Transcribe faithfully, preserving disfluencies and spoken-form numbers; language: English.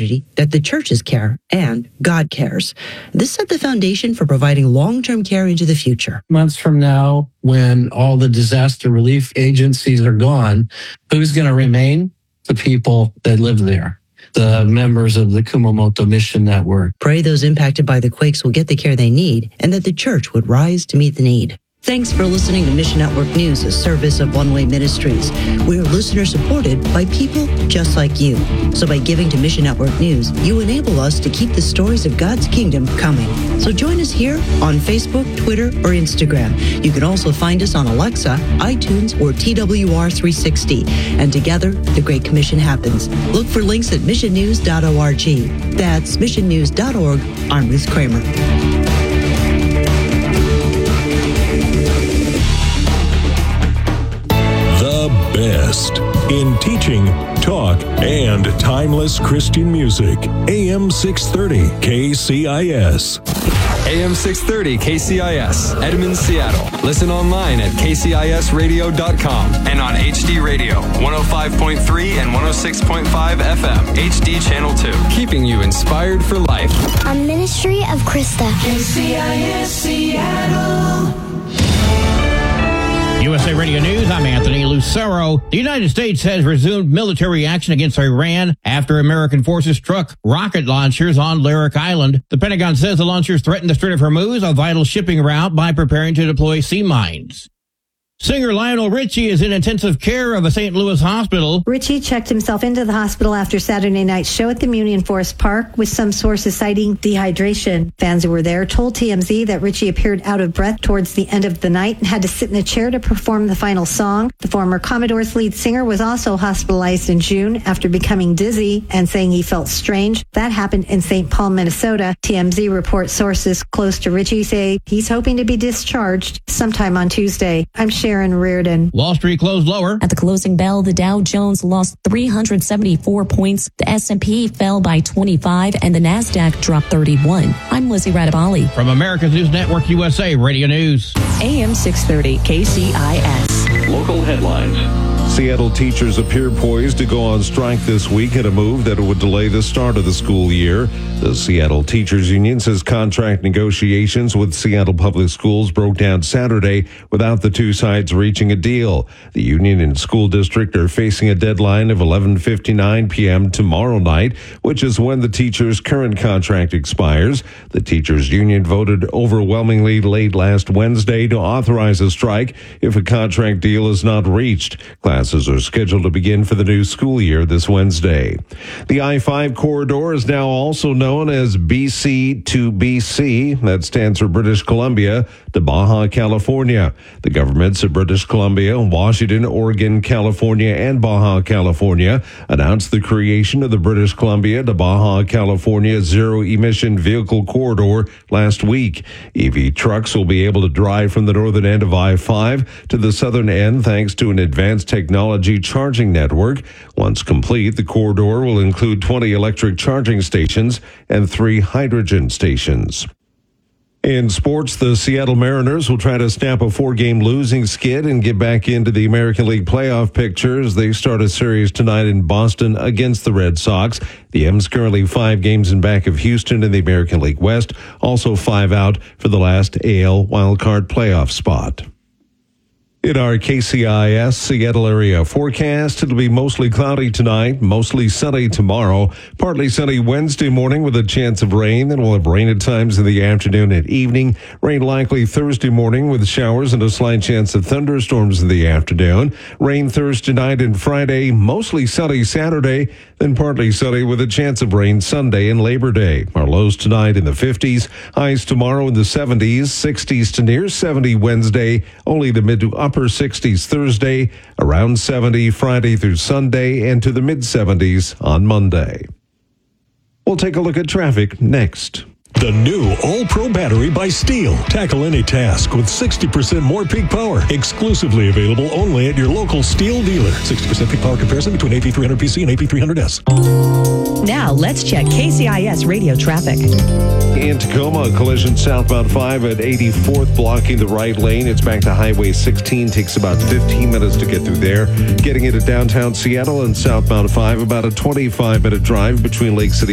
community that the churches care and God cares. This set the foundation for providing long-term care into the future. Months from now, when all the disaster relief agencies are gone, who's going to remain? The people that live there, the members of the Kumamoto Mission Network. Pray those impacted by the quakes will get the care they need and that the church would rise to meet the need. Thanks for listening to Mission Network News, a service of One Way Ministries. We are listener supported by people just like you. So by giving to Mission Network News, you enable us to keep the stories of God's kingdom coming. So join us here on Facebook, Twitter, or Instagram. You can also find us on Alexa, iTunes, or T W R three sixty. And together, the Great Commission happens. Look for links at mission news dot org. That's mission news dot org. I'm Ruth Kramer. Best in teaching, talk, and timeless Christian music. A M six thirty K C I S. A M six thirty K C I S, Edmonds, Seattle. Listen online at k c i s radio dot com and on H D Radio, one oh five point three and one oh six point five F M, H D Channel two. Keeping you inspired for life. A ministry of Krista. K C I S Seattle. U S A Radio News, I'm Anthony Lucero. The United States has resumed military action against Iran after American forces struck rocket launchers on Lyric Island. The Pentagon says the launchers threatened the Strait of Hormuz, a vital shipping route, by preparing to deploy sea mines. Singer Lionel Richie is in intensive care of a Saint Louis hospital. Richie checked himself into the hospital after Saturday night's show at the Union Forest Park, with some sources citing dehydration. Fans who were there told T M Z that Richie appeared out of breath towards the end of the night and had to sit in a chair to perform the final song. The former Commodore's lead singer was also hospitalized in June after becoming dizzy and saying he felt strange. That happened in Saint Paul, Minnesota. T M Z reports sources close to Richie say he's hoping to be discharged sometime on Tuesday. I'm Sharon Reardon. Wall Street closed lower. At the closing bell, the Dow Jones lost three hundred seventy-four points. The S and P fell by twenty-five and the NASDAQ dropped thirty-one. I'm Lizzie Radabali. From America's News Network U S A Radio News. A M six thirty K C I S. Local headlines. Seattle teachers appear poised to go on strike this week in a move that would delay the start of the school year. The Seattle Teachers Union says contract negotiations with Seattle Public Schools broke down Saturday without the two sides reaching a deal. The union and school district are facing a deadline of eleven fifty-nine p.m. tomorrow night, which is when the teachers' current contract expires. The teachers union voted overwhelmingly late last Wednesday to authorize a strike if a contract deal is not reached. Classes are scheduled to begin for the new school year this Wednesday. The I five corridor is now also known as B C to B C. That stands for British Columbia to Baja California. The governments of British Columbia, Washington, Oregon, California, and Baja California announced the creation of the British Columbia to Baja California zero-emission vehicle corridor last week. E V trucks will be able to drive from the northern end of I five to the southern end thanks to an advanced technology charging network. Once complete, the corridor will include twenty electric charging stations and three hydrogen stations. In sports, the Seattle Mariners will try to snap a four-game losing skid and get back into the American League playoff picture as they start a series tonight in Boston against the Red Sox. The M's currently five games in back of Houston in the American League West, also five out for the last A L wildcard playoff spot. In our K C I S Seattle area forecast, it'll be mostly cloudy tonight, mostly sunny tomorrow, partly sunny Wednesday morning with a chance of rain. Then we'll have rain at times in the afternoon and evening. Rain likely Thursday morning with showers and a slight chance of thunderstorms in the afternoon. Rain Thursday night and Friday, mostly sunny Saturday, then partly sunny with a chance of rain Sunday and Labor Day. Our lows tonight in the fifties, highs tomorrow in the seventies, sixties to near seventy Wednesday, only the mid to upper upper sixties Thursday, around seventy Friday through Sunday, and to the mid-seventies on Monday. We'll take a look at traffic next. The new All-Pro battery by Steel. Tackle any task with sixty percent more peak power. Exclusively available only at your local Steel dealer. sixty percent peak power comparison between A P three hundred P C and A P three hundred S. Now let's check K C I S radio traffic. In Tacoma, a collision southbound five at eighty-fourth blocking the right lane. It's back to Highway sixteen. Takes about fifteen minutes to get through there. Getting into downtown Seattle and southbound five, about a twenty-five minute drive between Lake City